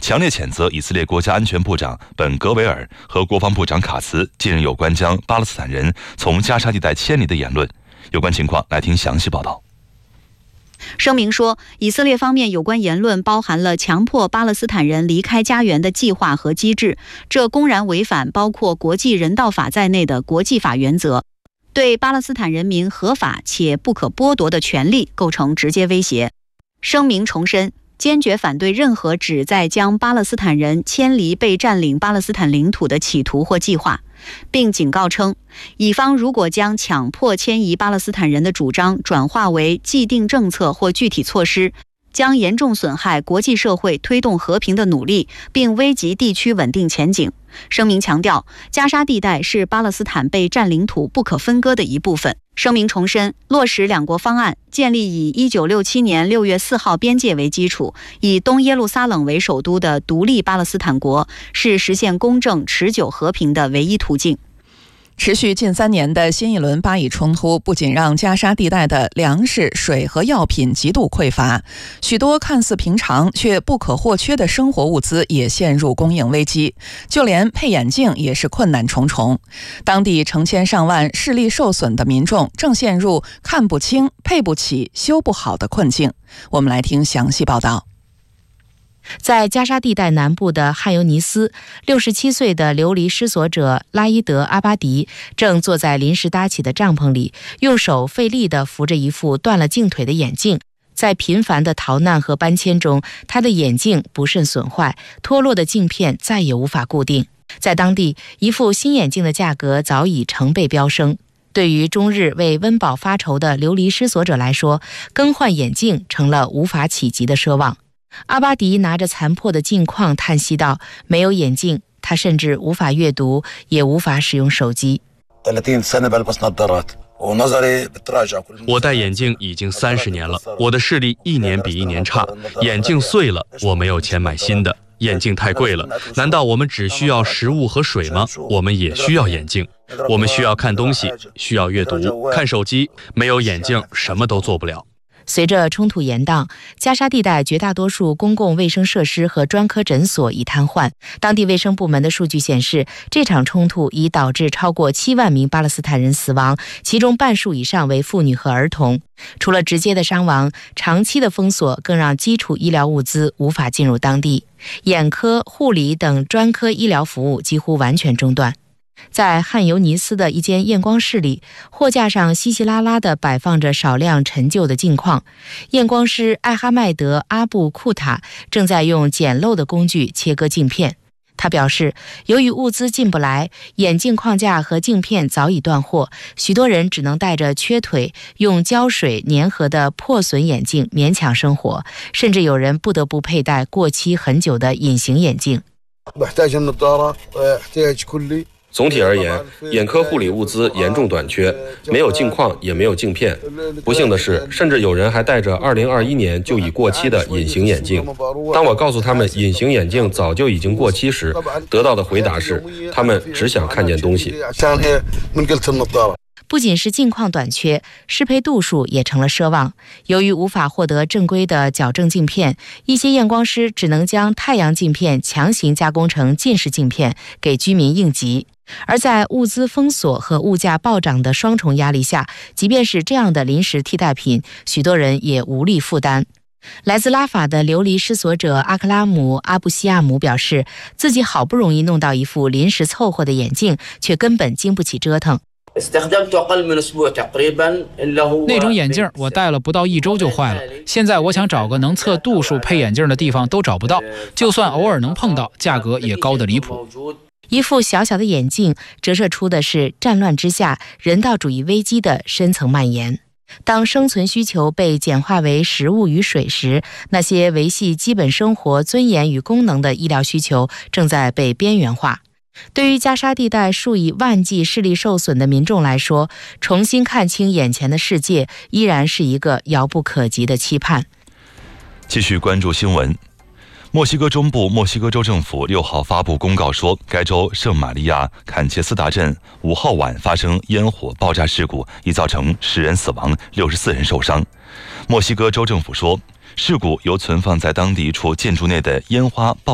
强烈谴责以色列国家安全部长本·格维尔和国防部长卡茨近日有关将巴勒斯坦人从加沙地带迁离的言论。有关情况，来听详细报道。 声明说，以色列方面有关言论包含了强迫巴勒斯坦人离开家园的计划和机制，这公然违反包括国际人道法在内的国际法原则，对巴勒斯坦人民合法且不可剥夺的权利构成直接威胁。声明重申，坚决反对任何旨在将巴勒斯坦人迁离被占领巴勒斯坦领土的企图或计划，并警告称，以方如果将强迫迁移巴勒斯坦人的主张转化为既定政策或具体措施，将严重损害国际社会推动和平的努力，并危及地区稳定前景。声明强调，加沙地带是巴勒斯坦被占领土不可分割的一部分。声明重申，落实两国方案，建立以1967年6月4号边界为基础，以东耶路撒冷为首都的独立巴勒斯坦国，是实现公正持久和平的唯一途径。 持续近3年的新一轮巴以冲突，不仅让加沙地带的粮食、水和药品极度匮乏，许多看似平常却不可或缺的生活物资也陷入供应危机，就连配眼镜也是困难重重。当地成千上万视力受损的民众正陷入看不清、配不起、修不好的困境。我们来听详细报道。 在加沙地带南部的汉尤尼斯，67岁的流离失所者拉伊德·阿巴迪正坐在临时搭起的帐篷里，用手费力地扶着一副断了镜腿的眼镜。在频繁的逃难和搬迁中，他的眼镜不慎损坏，脱落的镜片再也无法固定。在当地，一副新眼镜的价格早已成倍飙升。对于终日为温饱发愁的流离失所者来说，更换眼镜成了无法企及的奢望。阿巴迪拿着残破的镜框叹息道，没有眼镜，他甚至无法阅读，也无法使用手机。 我戴眼镜已经30年了，我的视力一年比一年差，眼镜碎了，我没有钱买新的，眼镜太贵了。难道我们只需要食物和水吗？我们也需要眼镜，我们需要看东西，需要阅读，看手机，没有眼镜什么都做不了。 随着冲突延宕，加沙地带绝大多数公共卫生设施和专科诊所已瘫痪。当地卫生部门的数据显示，这场冲突已导致超过7万名巴勒斯坦人死亡，其中半数以上为妇女和儿童。除了直接的伤亡，长期的封锁更让基础医疗物资无法进入当地，眼科、护理等专科医疗服务几乎完全中断。在汉尤尼斯的一间验光室里，货架上稀稀拉拉地摆放着少量陈旧的镜框。验光师艾哈迈德·阿布库塔正在用简陋的工具切割镜片。他表示，由于物资进不来，眼镜框架和镜片早已断货，许多人只能带着缺腿、用胶水粘合的破损眼镜勉强生活，甚至有人不得不佩戴过期很久的隐形眼镜。 总体而言，眼科护理物资严重短缺，没有镜框也没有镜片。不幸的是，甚至有人还戴着2021年就已过期的隐形眼镜。当我告诉他们隐形眼镜早就已经过期时，得到的回答是，他们只想看见东西。 不仅是镜框短缺，适配度数也成了奢望。由于无法获得正规的矫正镜片，一些验光师只能将太阳镜片强行加工成近视镜片，给居民应急。而在物资封锁和物价暴涨的双重压力下，即便是这样的临时替代品，许多人也无力负担。来自拉法的流离失所者阿克拉姆·阿布西亚姆表示，自己好不容易弄到一副临时凑合的眼镜，却根本经不起折腾。 那种眼镜我戴了不到1周就坏了，现在我想找个能测度数配眼镜的地方都找不到，就算偶尔能碰到，价格也高得离谱。 一副小小的眼镜折射出的是战乱之下人道主义危机的深层蔓延。当生存需求被简化为食物与水时，那些维系基本生活尊严与功能的医疗需求正在被边缘化。对于加沙地带数以万计视力受损的民众来说，重新看清眼前的世界依然是一个遥不可及的期盼。 继续关注新闻。墨西哥中部墨西哥州政府6号发布公告说，该州圣玛利亚坎切斯达镇5号晚发生烟火爆炸事故，已造成10人死亡，64人受伤。墨西哥州政府说，事故由存放在当地一处建筑内的烟花爆